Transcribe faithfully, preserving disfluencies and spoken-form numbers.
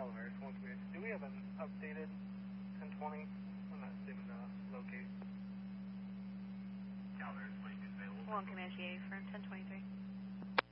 Calaveras, one Community. Do we have an updated ten twenty? I'm not seeing the locate. Calaveras, Lake is available. one Comanche A for ten twenty-three.